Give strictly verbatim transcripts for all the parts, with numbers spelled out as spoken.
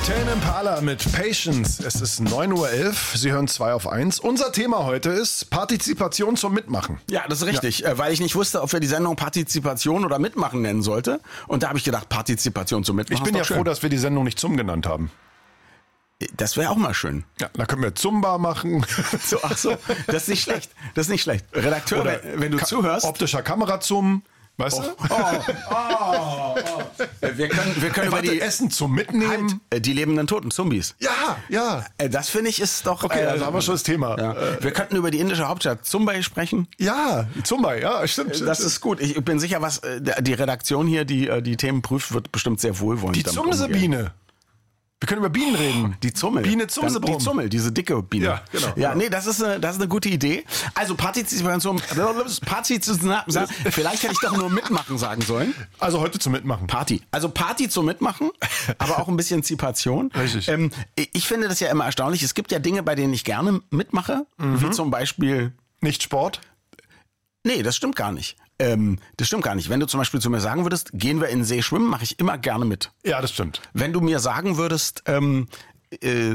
Tame Impala mit Patience. Es ist neun Uhr elf. Sie hören zwei auf eins. Unser Thema heute ist Partizipation zum Mitmachen. Ja, das ist richtig, ja. Weil ich nicht wusste, ob wir die Sendung Partizipation oder Mitmachen nennen sollte. Und da habe ich gedacht, Partizipation zum Mitmachen. Ich bin ja schön. froh, dass wir die Sendung nicht Zum genannt haben. Das wäre auch mal schön. Ja, da können wir Zumba machen. So, ach so, das ist nicht schlecht. Das ist nicht schlecht. Redakteur, oder wenn, wenn du Ka- zuhörst. Optischer Kamerazum. Weißt oh, du? Oh, oh, oh. Wir können, wir können über die Essen zum Mitnehmen. Halt, die lebenden Toten, Zombies. Ja, ja. Das finde ich ist doch. Okay, äh, also haben wir schon das Thema. Ja. Äh, wir könnten über die indische Hauptstadt Mumbai sprechen. Ja, Mumbai, ja, stimmt. Das ist gut. Ich bin sicher, was die Redaktion hier, die die Themen prüft, wird bestimmt sehr wohlwollend. Die Zumsebiene. Wir können über Bienen reden. Die Zummel. Biene Zumsebrum. Die Zummel, diese dicke Biene. Ja, genau. Ja, nee, das ist eine, das ist eine gute Idee. Also Partizipation, Partizipation, vielleicht hätte ich doch nur mitmachen sagen sollen. Also heute zum Mitmachen. Party. Also Party zum Mitmachen, aber auch ein bisschen Zipation. Richtig. Ähm, ich finde das ja immer erstaunlich. Es gibt ja Dinge, bei denen ich gerne mitmache, mhm. wie zum Beispiel... Nicht Sport? Nee, das stimmt gar nicht. Ähm, das stimmt gar nicht. Wenn du zum Beispiel zu mir sagen würdest, gehen wir in den See schwimmen, mache ich immer gerne mit. Ja, das stimmt. Wenn du mir sagen würdest, ähm, äh,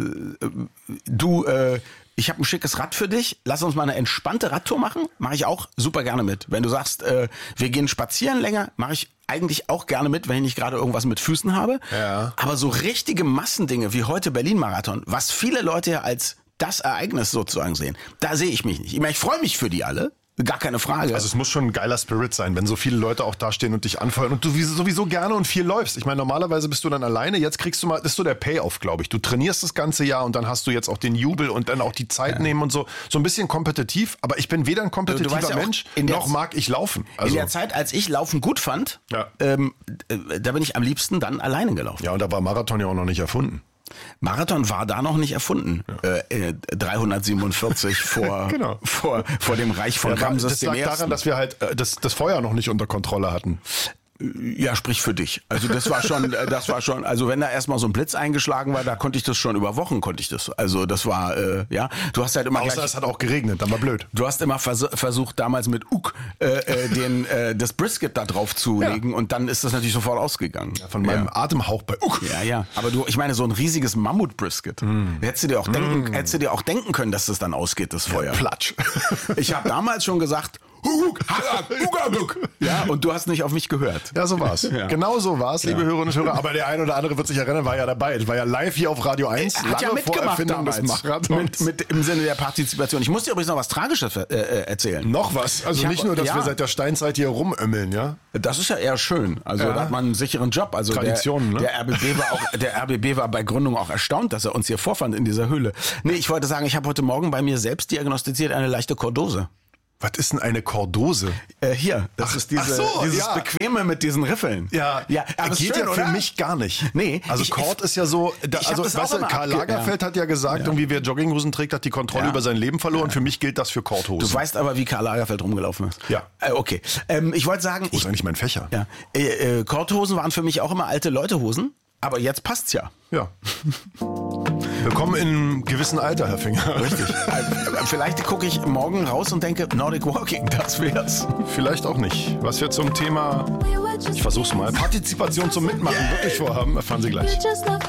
du, äh, ich habe ein schickes Rad für dich, lass uns mal eine entspannte Radtour machen, mache ich auch super gerne mit. Wenn du sagst, äh, wir gehen spazieren länger, mache ich eigentlich auch gerne mit, wenn ich nicht gerade irgendwas mit Füßen habe. Ja. Aber so richtige Massendinge wie heute Berlin-Marathon, was viele Leute ja als das Ereignis sozusagen sehen, da sehe ich mich nicht. Ich meine, ich freue mich für die alle. Gar keine Frage. Also es muss schon ein geiler Spirit sein, wenn so viele Leute auch da stehen und dich anfeuern und du sowieso gerne und viel läufst. Ich meine, normalerweise bist du dann alleine, jetzt kriegst du mal, das ist so der Payoff, glaube ich. Du trainierst das ganze Jahr und dann hast du jetzt auch den Jubel und dann auch die Zeit ja. nehmen und so. So ein bisschen kompetitiv, aber ich bin weder ein kompetitiver ja Mensch, noch mag ich laufen. Also in der Zeit, als ich Laufen gut fand, ja. ähm, da bin ich am liebsten dann alleine gelaufen. Ja, und da war Marathon ja auch noch nicht erfunden. Marathon war da noch nicht erfunden. Ja. Äh, dreihundertsiebenundvierzig vor, genau. vor, vor dem Reich von ja, Ramses Das lag dem daran, dass wir halt äh, das, das Feuer noch nicht unter Kontrolle hatten. Ja, sprich für dich. Also das war schon, das war schon, also wenn da erstmal so ein Blitz eingeschlagen war, da konnte ich das schon über Wochen, konnte ich das. Also das war, äh, ja, du hast halt immer Außer gleich, es hat auch geregnet, dann war blöd. Du hast immer vers- versucht damals mit Uk äh, den äh, das Brisket da drauf zu ja. legen und dann ist das natürlich sofort ausgegangen. Ja, von meinem ja. Atemhauch bei Uk. Ja, ja. Aber du, ich meine, so ein riesiges Mammut-Brisket. Mm. Hättest du dir auch denken, mm. hättest du dir auch denken können, dass das dann ausgeht, das Feuer. Ja, Platsch. Ich habe damals schon gesagt, ja, und du hast nicht auf mich gehört. Ja, so war's. Ja. Genau so war's, liebe ja. Hörerinnen und Hörer. Aber der ein oder andere wird sich erinnern, war ja dabei. Ich war ja live hier auf Radio eins. Er hat ja mitgemacht damals. Mit, mit, Im Sinne der Partizipation. Ich muss dir übrigens noch was Tragisches äh, erzählen. Noch was? Also ich nicht hab, nur, dass ja. wir seit der Steinzeit hier rumömmeln, ja? Das ist ja eher schön. Also ja. da hat man einen sicheren Job. Also Tradition, der, ne? der R B B war auch, der R B B war bei Gründung auch erstaunt, dass er uns hier vorfand in dieser Höhle. Nee, ich wollte sagen, ich habe heute Morgen bei mir selbst diagnostiziert eine leichte Kordose. Was ist denn eine Kordose? Äh, hier, das ach, ist diese, so, dieses ja. Bequeme mit diesen Riffeln. Ja, ja aber geht schön, ja für oder? mich gar nicht. Nee. Also ich, Kord ist ja so, da, also weißt du, Karl Lagerfeld ja. hat ja gesagt, ja. irgendwie wer Jogginghosen trägt, hat die Kontrolle ja. über sein Leben verloren. Ja. Für mich gilt das für Kordhosen. Du weißt aber, wie Karl Lagerfeld rumgelaufen ist. Ja. Äh, okay. Ähm, ich wollte sagen... Wo ist ich, eigentlich mein Fächer? Ja. Äh, äh, Kordhosen waren für mich auch immer alte Leutehosen. Aber jetzt passt's ja. Ja. Willkommen in einem gewissen Alter, Herr Finger. Richtig. Vielleicht gucke ich morgen raus und denke, Nordic Walking, das wär's. Vielleicht auch nicht. Was wir zum Thema, ich versuch's mal, Partizipation zum Mitmachen yeah. wirklich vorhaben, erfahren Sie gleich.